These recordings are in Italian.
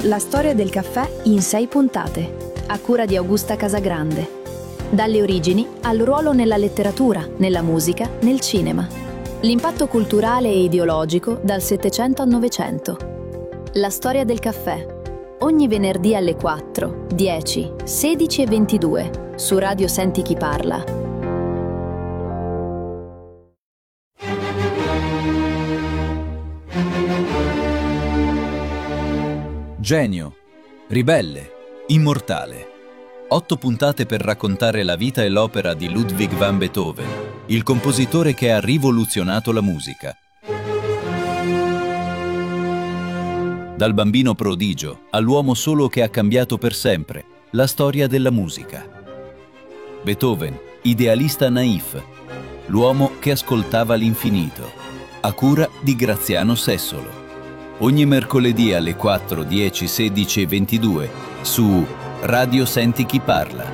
La storia del caffè in 6 puntate, a cura di Augusta Casagrande. Dalle origini al ruolo nella letteratura, nella musica, nel cinema. L'impatto culturale e ideologico dal Settecento al Novecento. La storia del caffè. Ogni venerdì alle 4, 10, 16 e 22 su Radio Senti Chi Parla. Genio, ribelle, immortale. 8 puntate per raccontare la vita e l'opera di Ludwig van Beethoven, il compositore che ha rivoluzionato la musica. Dal bambino prodigio all'uomo solo che ha cambiato per sempre la storia della musica. Beethoven, idealista naif, l'uomo che ascoltava l'infinito, a cura di Graziano Sessolo. Ogni mercoledì alle 4, 10, 16 e 22 su Radio Senti Chi Parla.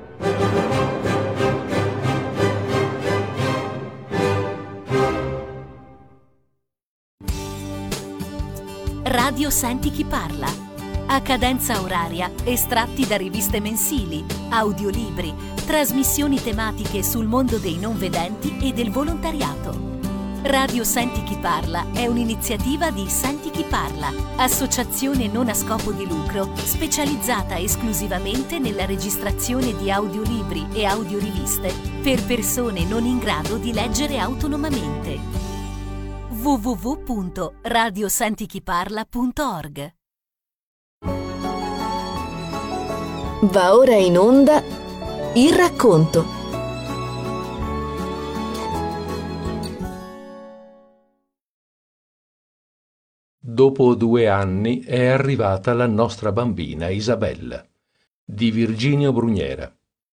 Radio Senti Chi Parla. A cadenza oraria, estratti da riviste mensili, audiolibri, trasmissioni tematiche sul mondo dei non vedenti e del volontariato. Radio Senti Chi Parla è un'iniziativa di Senti Chi Parla, associazione non a scopo di lucro specializzata esclusivamente nella registrazione di audiolibri e audioriviste per persone non in grado di leggere autonomamente. www.radiosentichiparla.org. Va ora in onda Il racconto. Dopo 2 anni è arrivata la nostra bambina Isabella, di Virginio Brugnera.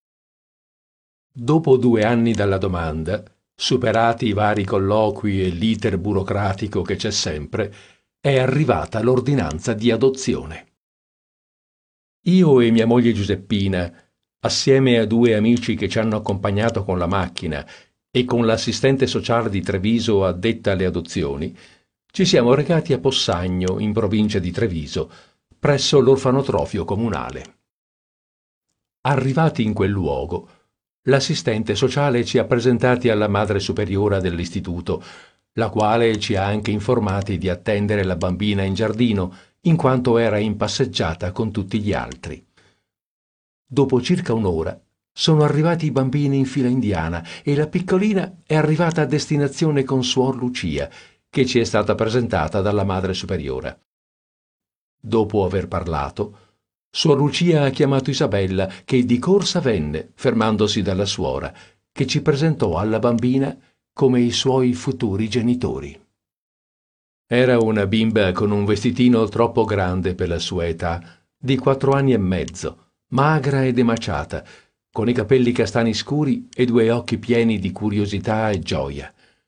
Dopo 2 anni dalla domanda, superati i vari colloqui e l'iter burocratico che c'è sempre, è arrivata l'ordinanza di adozione. Io e mia moglie Giuseppina, assieme a 2 amici che ci hanno accompagnato con la macchina e con l'assistente sociale di Treviso addetta alle adozioni, ci siamo recati a Possagno, in provincia di Treviso, presso l'orfanotrofio comunale. Arrivati in quel luogo, l'assistente sociale ci ha presentati alla madre superiora dell'istituto, la quale ci ha anche informati di attendere la bambina in giardino, in quanto era in passeggiata con tutti gli altri. Dopo circa un'ora sono arrivati i bambini in fila indiana e la piccolina è arrivata a destinazione con Suor Lucia, che ci è stata presentata dalla madre superiora. Dopo aver parlato, Suor Lucia ha chiamato Isabella, che di corsa venne, fermandosi dalla suora, che ci presentò alla bambina come i suoi futuri genitori. Era una bimba con un vestitino troppo grande per la sua età, di 4 anni e mezzo, magra ed emaciata, con i capelli castani scuri e 2 occhi pieni di curiosità e gioia.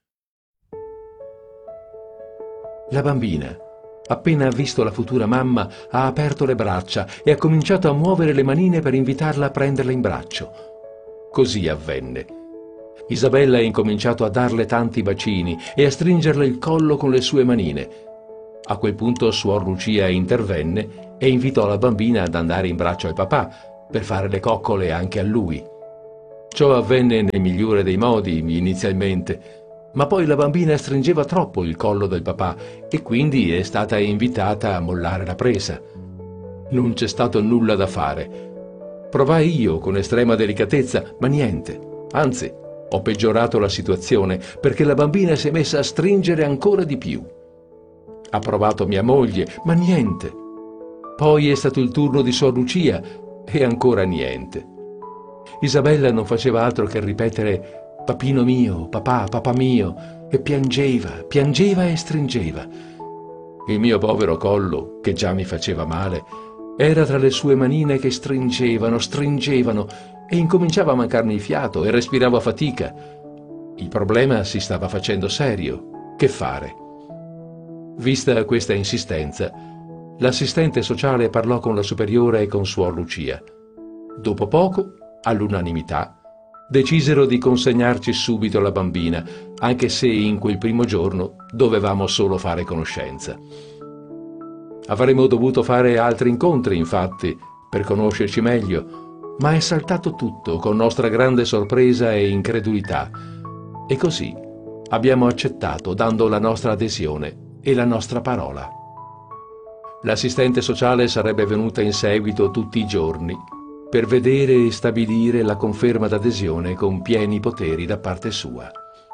La bambina, appena visto la futura mamma, ha aperto le braccia e ha cominciato a muovere le manine per invitarla a prenderla in braccio. Così avvenne. Isabella ha incominciato a darle tanti bacini e a stringerle il collo con le sue manine. A quel punto Suor Lucia intervenne e invitò la bambina ad andare in braccio al papà per fare le coccole anche a lui. Ciò avvenne nel migliore dei modi inizialmente, ma poi la bambina stringeva troppo il collo del papà e quindi è stata invitata a mollare la presa. Non c'è stato nulla da fare. Provai io con estrema delicatezza, ma niente. Anzi, ho peggiorato la situazione perché la bambina si è messa a stringere ancora di più. Ha provato mia moglie, ma niente. Poi è stato il turno di Suor Lucia e ancora niente. Isabella non faceva altro che ripetere «Papino mio, papà, papà mio», e piangeva e stringeva. Il mio povero collo, che già mi faceva male, era tra le sue manine che stringevano e incominciava a mancarmi il fiato e respiravo a fatica. Il problema si stava facendo serio. Che fare? Vista questa insistenza, l'assistente sociale parlò con la superiore e con Suor Lucia. Dopo poco, all'unanimità, decisero di consegnarci subito la bambina, anche se in quel primo giorno dovevamo solo fare conoscenza. Avremmo dovuto fare altri incontri, infatti, per conoscerci meglio, ma è saltato tutto con nostra grande sorpresa e incredulità. E così abbiamo accettato, dando la nostra adesione e la nostra parola. L'assistente sociale sarebbe venuta in seguito tutti i giorni per vedere e stabilire la conferma d'adesione con pieni poteri da parte sua.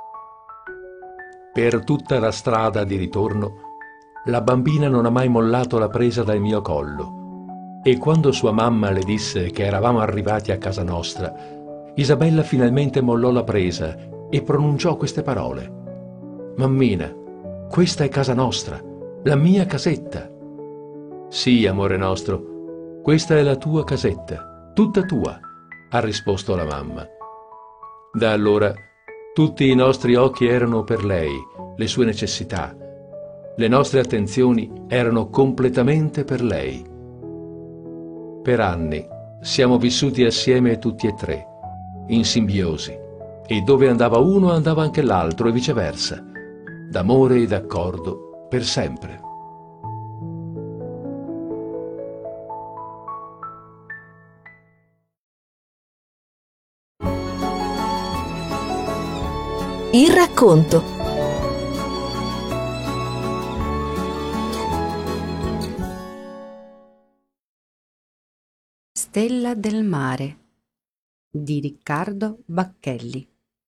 Per tutta la strada di ritorno, la bambina non ha mai mollato la presa dal mio collo, e quando sua mamma le disse che eravamo arrivati a casa nostra, Isabella finalmente mollò la presa e pronunciò queste parole: «Mammina, questa è casa nostra, la mia casetta». «Sì, amore nostro, questa è la tua casetta, tutta tua», ha risposto la mamma. Da allora tutti i nostri occhi erano per lei, le sue necessità. Le nostre attenzioni erano completamente per lei. Per anni siamo vissuti assieme tutti e tre, in simbiosi, e dove andava uno andava anche l'altro e viceversa, d'amore e d'accordo per sempre. Il racconto. Stella del mare di Riccardo Bacchelli.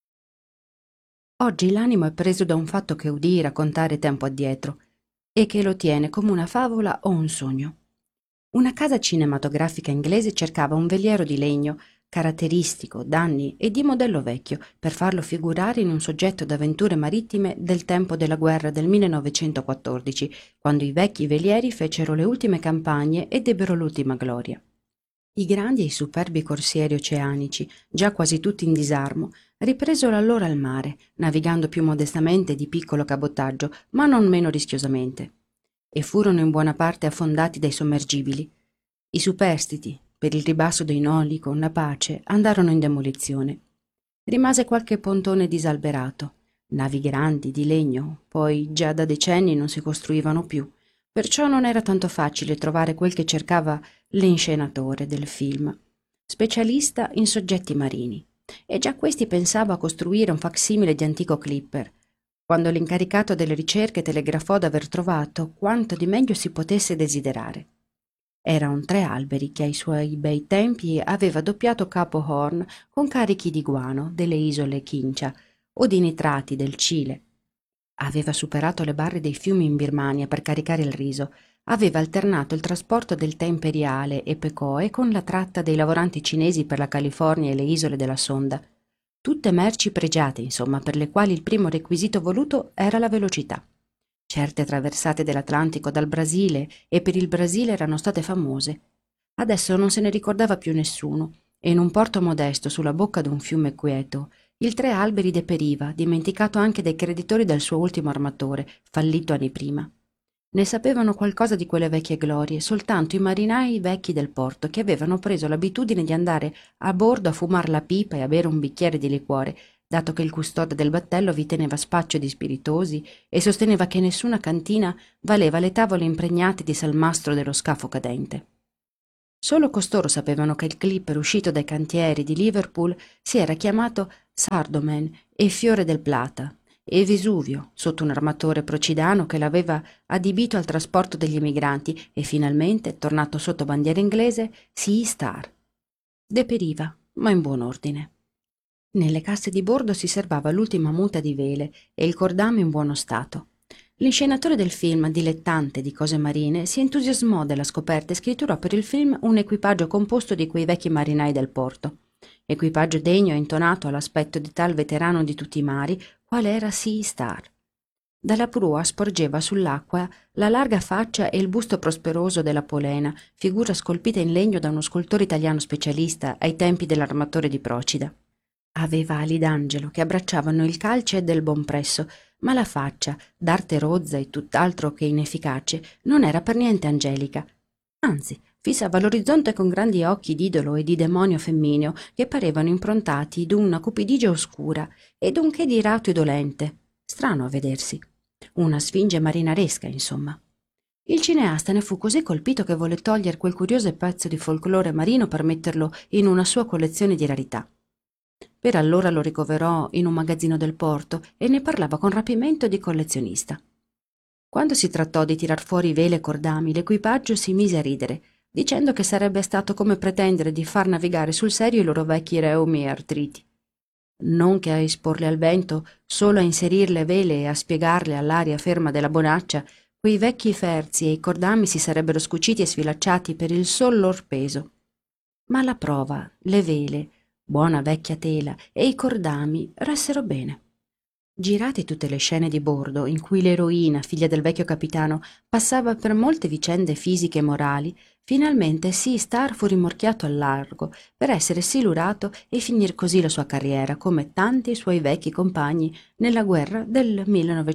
Oggi l'animo è preso da un fatto che udii raccontare tempo addietro e che lo tiene come una favola o un sogno. Una casa cinematografica inglese cercava un veliero di legno caratteristico, d'anni e di modello vecchio, per farlo figurare in un soggetto d'avventure marittime del tempo della guerra del 1914, quando i vecchi velieri fecero le ultime campagne ed ebbero l'ultima gloria. I grandi e i superbi corsieri oceanici, già quasi tutti in disarmo, ripresero allora al mare, navigando più modestamente di piccolo cabotaggio, ma non meno rischiosamente, e furono in buona parte affondati dai sommergibili. I superstiti, per il ribasso dei noli con la pace, andarono in demolizione. Rimase qualche pontone disalberato, navi grandi di legno, poi già da decenni non si costruivano più, perciò non era tanto facile trovare quel che cercava l'inscenatore del film, specialista in soggetti marini, e già questi pensava a costruire un facsimile di antico clipper, quando l'incaricato delle ricerche telegrafò d'aver trovato quanto di meglio si potesse desiderare. Era un tre alberi che ai suoi bei tempi aveva doppiato Capo Horn con carichi di guano delle isole Chincha o di nitrati del Cile. Aveva superato le barre dei fiumi in Birmania per caricare il riso, aveva alternato il trasporto del tè imperiale e pecoe con la tratta dei lavoranti cinesi per la California e le isole della Sonda. Tutte merci pregiate, insomma, per le quali il primo requisito voluto era la velocità. Certe traversate dell'Atlantico dal Brasile e per il Brasile erano state famose. Adesso non se ne ricordava più nessuno, e in un porto modesto sulla bocca d'un fiume quieto, il tre alberi deperiva, dimenticato anche dai creditori del suo ultimo armatore, fallito anni prima. Ne sapevano qualcosa di quelle vecchie glorie soltanto i marinai vecchi del porto, che avevano preso l'abitudine di andare a bordo a fumar la pipa e a bere un bicchiere di liquore, dato che il custode del battello vi teneva spaccio di spiritosi e sosteneva che nessuna cantina valeva le tavole impregnate di salmastro dello scafo cadente. Solo costoro sapevano che il clipper uscito dai cantieri di Liverpool si era chiamato Sardomen e Fiore del Plata, e Vesuvio, sotto un armatore procidano che l'aveva adibito al trasporto degli emigranti, e finalmente, tornato sotto bandiera inglese, Sea Star. Deperiva, ma in buon ordine. Nelle casse di bordo si serbava l'ultima muta di vele e il cordame in buono stato. L'inscenatore del film, dilettante di cose marine, si entusiasmò della scoperta e scritturò per il film un equipaggio composto di quei vecchi marinai del porto. Equipaggio degno e intonato all'aspetto di tal veterano di tutti i mari, qual era Sea Star. Dalla prua sporgeva sull'acqua la larga faccia e il busto prosperoso della Polena, figura scolpita in legno da uno scultore italiano specialista ai tempi dell'armatore di Procida. Aveva ali d'angelo che abbracciavano il calce del buon presso, ma la faccia, d'arte rozza e tutt'altro che inefficace, non era per niente angelica. Anzi, fissava l'orizzonte con grandi occhi d'idolo e di demonio femmineo che parevano improntati d'una cupidigia oscura e d'un che di irato e dolente, strano a vedersi. Una sfinge marinaresca, insomma. Il cineasta ne fu così colpito che volle togliere quel curioso pezzo di folklore marino per metterlo in una sua collezione di rarità. Per allora lo ricoverò in un magazzino del porto e ne parlava con rapimento di collezionista. Quando si trattò di tirar fuori vele e cordami, l'equipaggio si mise a ridere, dicendo che sarebbe stato come pretendere di far navigare sul serio i loro vecchi reumi e artriti. Non che a esporle al vento, solo a inserir le vele e a spiegarle all'aria ferma della bonaccia, quei vecchi ferzi e i cordami si sarebbero scuciti e sfilacciati per il sol lor peso. Ma alla prova, le vele, buona vecchia tela, e i cordami ressero bene. Girate tutte le scene di bordo in cui l'eroina, figlia del vecchio capitano, passava per molte vicende fisiche e morali, finalmente Sea Star fu rimorchiato al largo per essere silurato e finir così la sua carriera come tanti suoi vecchi compagni nella guerra del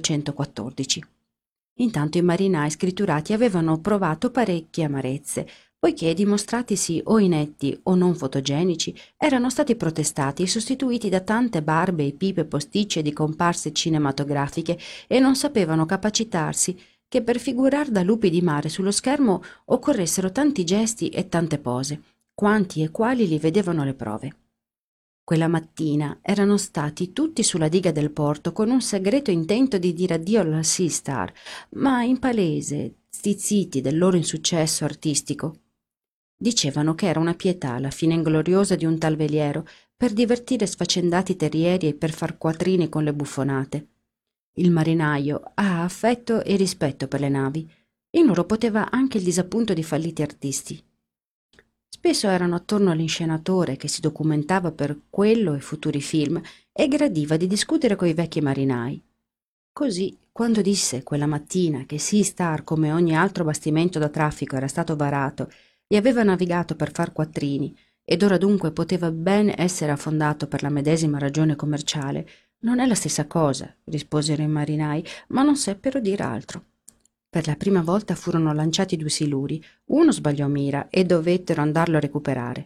1914. Intanto i marinai scritturati avevano provato parecchie amarezze, poiché dimostratisi o inetti o non fotogenici, erano stati protestati e sostituiti da tante barbe e pipe posticce di comparse cinematografiche e non sapevano capacitarsi che per figurar da lupi di mare sullo schermo occorressero tanti gesti e tante pose, quanti e quali li vedevano le prove. Quella mattina erano stati tutti sulla diga del porto con un segreto intento di dire addio alla Sea Star, ma in palese, stizziti del loro insuccesso artistico. Dicevano che era una pietà la fine ingloriosa di un tal veliero per divertire sfaccendati terrieri e per far quattrini con le buffonate. Il marinaio ha affetto e rispetto per le navi. In loro poteva anche il disappunto di falliti artisti. Spesso erano attorno all'inscenatore che si documentava per quello e futuri film e gradiva di discutere coi vecchi marinai. Così, quando disse quella mattina che Sea Star, come ogni altro bastimento da traffico, era stato varato e aveva navigato per far quattrini, ed ora dunque poteva ben essere affondato per la medesima ragione commerciale, non è la stessa cosa, risposero i marinai, ma non seppero dir altro. Per la prima volta furono lanciati 2 siluri, uno sbagliò mira e dovettero andarlo a recuperare.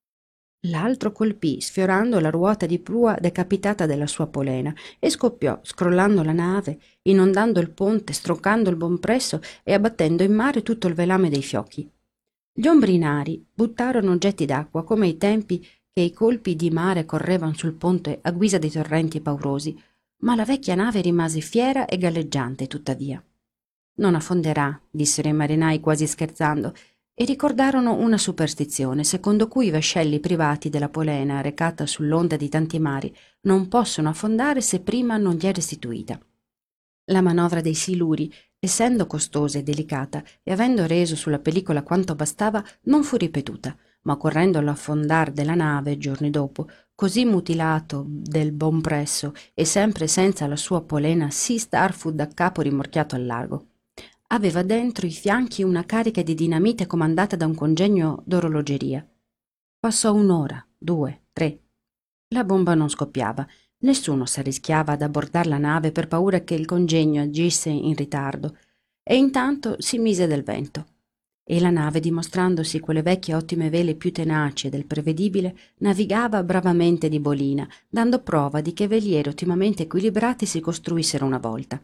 L'altro colpì, sfiorando la ruota di prua decapitata della sua polena, e scoppiò, scrollando la nave, inondando il ponte, stroncando il bompresso e abbattendo in mare tutto il velame dei fiocchi. Gli ombrinari buttarono oggetti d'acqua come ai tempi che i colpi di mare correvano sul ponte a guisa dei torrenti paurosi, ma la vecchia nave rimase fiera e galleggiante tuttavia. «Non affonderà», dissero i marinai quasi scherzando, e ricordarono una superstizione secondo cui i vascelli privati della polena recata sull'onda di tanti mari non possono affondare se prima non gli è restituita. La manovra dei siluri, essendo costosa e delicata e avendo reso sulla pellicola quanto bastava, non fu ripetuta, ma occorrendo l'affondar della nave giorni dopo, così mutilato del bompresso e sempre senza la sua polena, Sea Star fu da capo rimorchiato al largo. Aveva dentro i fianchi una carica di dinamite comandata da un congegno d'orologeria. Passò 1 ora, 2, 3. La bomba non scoppiava. Nessuno s'arrischiava ad abbordar la nave per paura che il congegno agisse in ritardo, e intanto si mise del vento. E la nave, dimostrandosi quelle vecchie ottime vele più tenaci del prevedibile, navigava bravamente di bolina, dando prova di che velieri ottimamente equilibrati si costruissero una volta.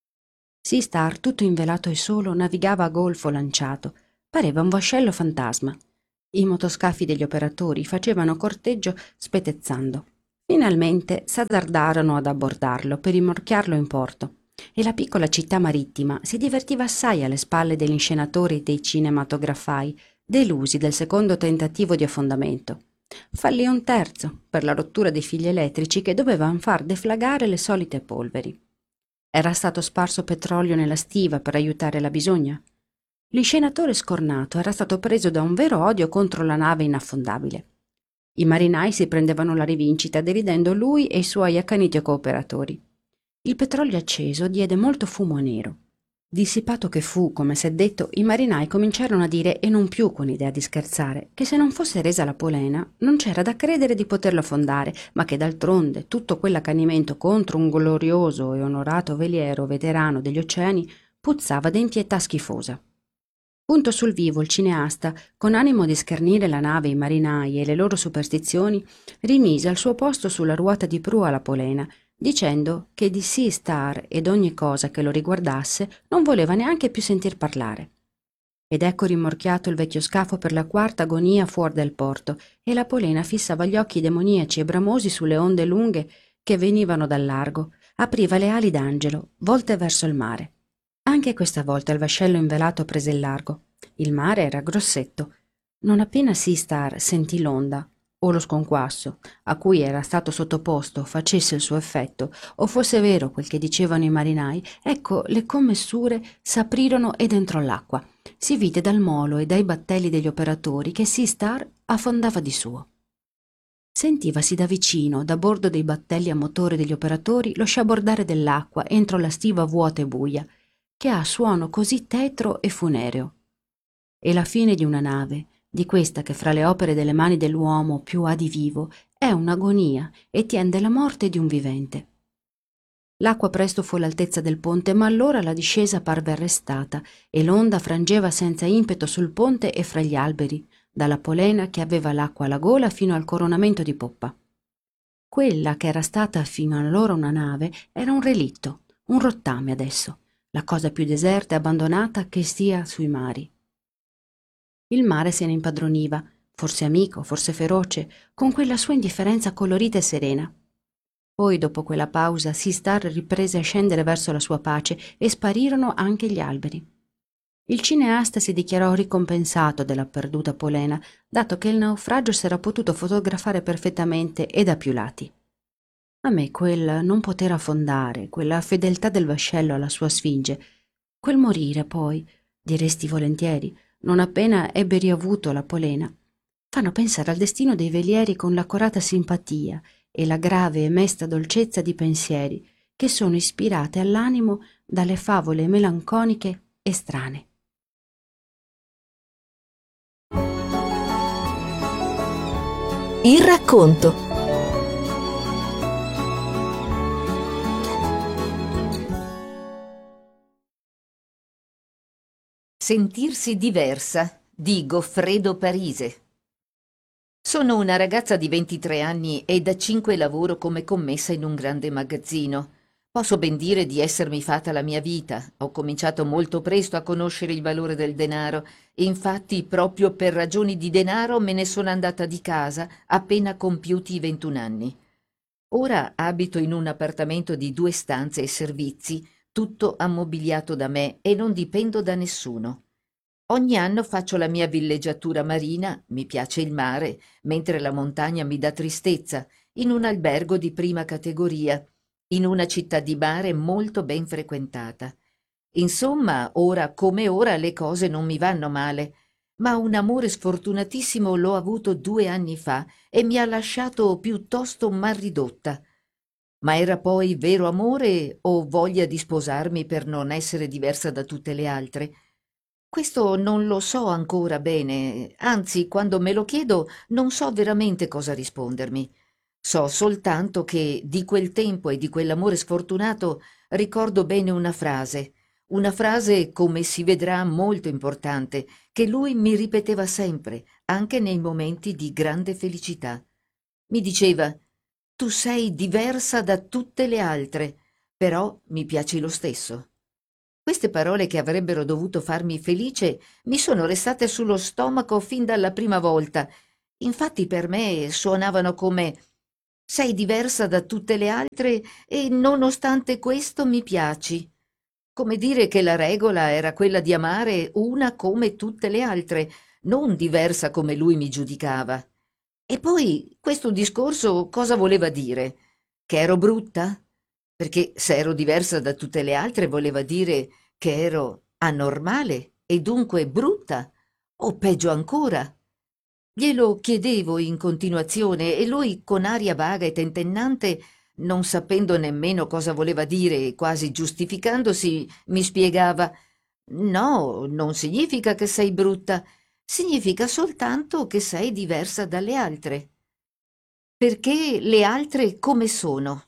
Sea Star, tutto invelato e solo, navigava a golfo lanciato. Pareva un vascello fantasma. I motoscafi degli operatori facevano corteggio spetezzando. Finalmente s'azzardarono ad abbordarlo per rimorchiarlo in porto, e la piccola città marittima si divertiva assai alle spalle degli inscenatori e dei cinematografai, delusi del secondo tentativo di affondamento. Fallì un terzo, per la rottura dei fili elettrici che dovevano far deflagrare le solite polveri. Era stato sparso petrolio nella stiva per aiutare la bisogna. L'inscenatore scornato era stato preso da un vero odio contro la nave inaffondabile. I marinai si prendevano la rivincita deridendo lui e i suoi accaniti cooperatori. Il petrolio acceso diede molto fumo nero. Dissipato che fu, come s'è detto, i marinai cominciarono a dire, e non più con idea di scherzare, che se non fosse resa la polena non c'era da credere di poterlo affondare, ma che d'altronde tutto quell'accanimento contro un glorioso e onorato veliero veterano degli oceani puzzava d'impietà schifosa. Punto sul vivo il cineasta, con animo di schernire la nave, i marinai e le loro superstizioni, rimise al suo posto sulla ruota di prua la polena, dicendo che di Sea Star ed ogni cosa che lo riguardasse non voleva neanche più sentir parlare. Ed ecco rimorchiato il vecchio scafo per la quarta agonia fuor del porto, e la polena fissava gli occhi demoniaci e bramosi sulle onde lunghe che venivano dal largo, apriva le ali d'angelo, volte verso il mare. Anche questa volta il vascello invelato prese il largo. Il mare era grossetto. Non appena Sea Star sentì l'onda, o lo sconquasso, a cui era stato sottoposto, facesse il suo effetto, o fosse vero quel che dicevano i marinai, ecco le commessure s'aprirono ed entrò l'acqua. Si vide dal molo e dai battelli degli operatori che Sea Star affondava di suo. Sentivasi da vicino, da bordo dei battelli a motore degli operatori, lo sciabordare dell'acqua entro la stiva vuota e buia, che ha suono così tetro e funereo. E la fine di una nave, di questa che fra le opere delle mani dell'uomo più ha di vivo, è un'agonia e tiende la morte di un vivente. L'acqua presto fu all'altezza del ponte, ma allora la discesa parve arrestata e l'onda frangeva senza impeto sul ponte e fra gli alberi, dalla polena che aveva l'acqua alla gola fino al coronamento di poppa. Quella che era stata fino allora una nave era un relitto, un rottame adesso, la cosa più deserta e abbandonata che stia sui mari. Il mare se ne impadroniva, forse amico, forse feroce, con quella sua indifferenza colorita e serena. Poi, dopo quella pausa, Sea Star riprese a scendere verso la sua pace e sparirono anche gli alberi. Il cineasta si dichiarò ricompensato della perduta polena, dato che il naufragio s'era potuto fotografare perfettamente e da più lati. A me quel non poter affondare, quella fedeltà del vascello alla sua sfinge, quel morire poi, diresti volentieri, non appena ebbe riavuto la polena, fanno pensare al destino dei velieri con l'accorata simpatia e la grave e mesta dolcezza di pensieri che sono ispirate all'animo dalle favole melanconiche e strane. Il racconto. Sentirsi diversa di Goffredo Parise. Sono una ragazza di 23 anni e da 5 lavoro come commessa in un grande magazzino. Posso ben dire di essermi fatta la mia vita. Ho cominciato molto presto a conoscere il valore del denaro. Infatti, proprio per ragioni di denaro me ne sono andata di casa appena compiuti i 21 anni. Ora abito in un appartamento di 2 stanze e servizi, tutto ammobiliato da me e non dipendo da nessuno. Ogni anno faccio la mia villeggiatura marina, mi piace il mare, mentre la montagna mi dà tristezza, in un albergo di prima categoria, in una città di mare molto ben frequentata. Insomma, ora come ora le cose non mi vanno male, ma un amore sfortunatissimo l'ho avuto 2 anni fa e mi ha lasciato piuttosto mal ridotta. Ma era poi vero amore o voglia di sposarmi per non essere diversa da tutte le altre? Questo non lo so ancora bene, anzi, quando me lo chiedo non so veramente cosa rispondermi. So soltanto che di quel tempo e di quell'amore sfortunato ricordo bene una frase, come si vedrà molto importante, che lui mi ripeteva sempre, anche nei momenti di grande felicità. Mi diceva: «Tu sei diversa da tutte le altre, però mi piaci lo stesso». Queste parole, che avrebbero dovuto farmi felice, mi sono restate sullo stomaco fin dalla prima volta. Infatti per me suonavano come: «Sei diversa da tutte le altre e nonostante questo mi piaci». Come dire che la regola era quella di amare una come tutte le altre, non diversa come lui mi giudicava. E poi questo discorso cosa voleva dire? Che ero brutta? Perché se ero diversa da tutte le altre voleva dire che ero anormale e dunque brutta, o peggio ancora. Glielo chiedevo in continuazione e lui, con aria vaga e tentennante, non sapendo nemmeno cosa voleva dire e quasi giustificandosi, mi spiegava: «No, non significa che sei brutta, significa soltanto che sei diversa dalle altre». «Perché le altre come sono?»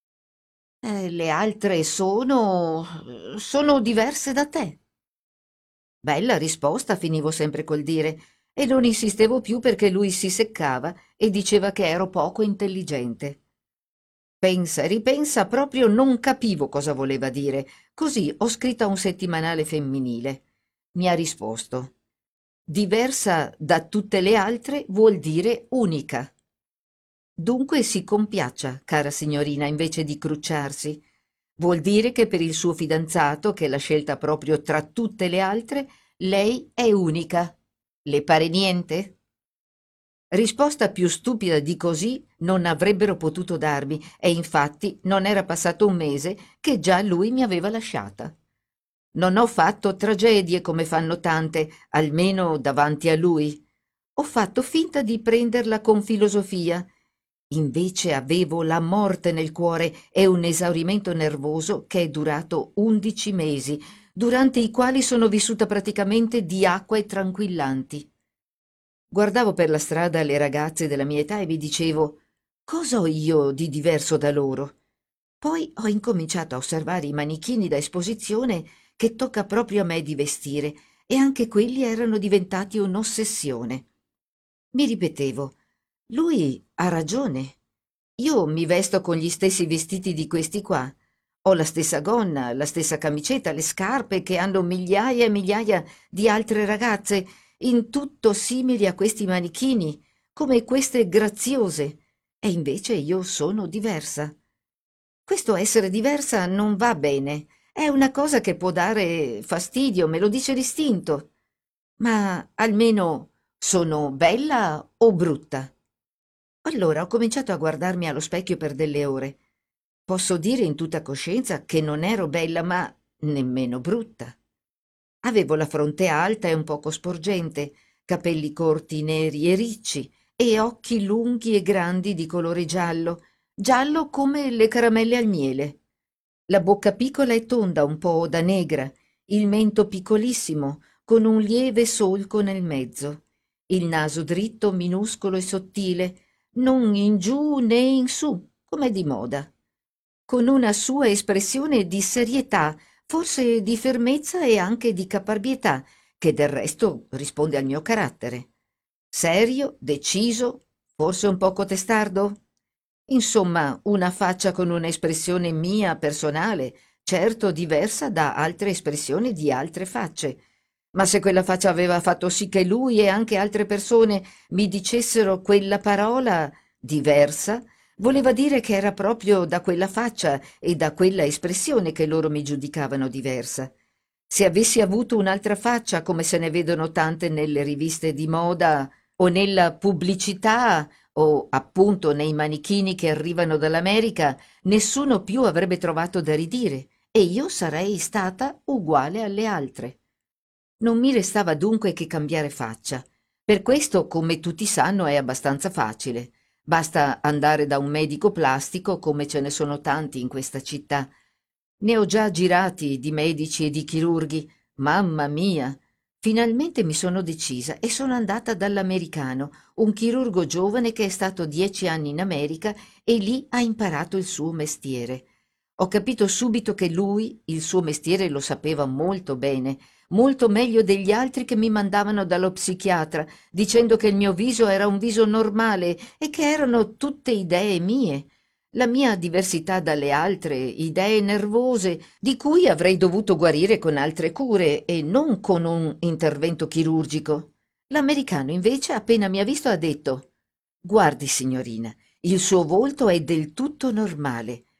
Le altre sono diverse da te». Bella risposta, finivo sempre col dire, e non insistevo più perché lui si seccava e diceva che ero poco intelligente. pensa e ripensa, proprio non capivo cosa voleva dire. Così ho scritto a un settimanale femminile. Mi ha risposto: diversa da tutte le altre vuol dire unica. Dunque si compiaccia, cara signorina, invece di crucciarsi. Vuol dire che per il suo fidanzato, che l'ha scelta proprio tra tutte le altre, lei è unica. Le pare niente? Risposta più stupida di così non avrebbero potuto darmi, e infatti non era passato un mese che già lui mi aveva lasciata. Non ho fatto tragedie come fanno tante, almeno davanti a lui. Ho fatto finta di prenderla con filosofia. Invece avevo la morte nel cuore e un esaurimento nervoso che è durato 11 mesi, durante i quali sono vissuta praticamente di acqua e tranquillanti. Guardavo per la strada le ragazze della mia età e mi dicevo: cosa ho io di diverso da loro? Poi ho incominciato a osservare i manichini da esposizione che tocca proprio a me di vestire, e anche quelli erano diventati un'ossessione. Mi ripetevo: lui ha ragione. Io mi vesto con gli stessi vestiti di questi qua. Ho la stessa gonna, la stessa camicetta, le scarpe che hanno migliaia e migliaia di altre ragazze, in tutto simili a questi manichini, come queste graziose. E invece io sono diversa. Questo essere diversa non va bene. È una cosa che può dare fastidio, me lo dice l'istinto. Ma almeno sono bella o brutta? Allora ho cominciato a guardarmi allo specchio per delle ore. Posso dire in tutta coscienza che non ero bella, ma nemmeno brutta. Avevo la fronte alta e un poco sporgente, capelli corti neri e ricci, e occhi lunghi e grandi di colore giallo, giallo come le caramelle al miele. La bocca piccola e tonda, un po' da negra, il mento piccolissimo, con un lieve solco nel mezzo, il naso dritto, minuscolo e sottile, non in giù né in su, come di moda, con una sua espressione di serietà, forse di fermezza e anche di caparbietà, che del resto risponde al mio carattere. Serio, deciso, forse un poco testardo? Insomma, una faccia con un'espressione mia personale, certo diversa da altre espressioni di altre facce. Ma se quella faccia aveva fatto sì che lui e anche altre persone mi dicessero quella parola diversa, voleva dire che era proprio da quella faccia e da quella espressione che loro mi giudicavano diversa. Se avessi avuto un'altra faccia, come se ne vedono tante nelle riviste di moda o nella pubblicità o appunto nei manichini che arrivano dall'America, nessuno più avrebbe trovato da ridire e io sarei stata uguale alle altre. Non mi restava dunque che cambiare faccia. Per questo, come tutti sanno, è abbastanza facile. Basta andare da un medico plastico, come ce ne sono tanti in questa città. Ne ho già girati di medici e di chirurghi. Mamma mia! Finalmente mi sono decisa e sono andata dall'americano, un chirurgo giovane che è stato 10 anni in America e lì ha imparato il suo mestiere. Ho capito subito che lui il suo mestiere lo sapeva molto bene, molto meglio degli altri che mi mandavano dallo psichiatra, dicendo che il mio viso era un viso normale e che erano tutte idee mie. La mia diversità dalle altre, idee nervose, di cui avrei dovuto guarire con altre cure e non con un intervento chirurgico. L'americano invece, appena mi ha visto, ha detto: «Guardi, signorina, il suo volto è del tutto normale.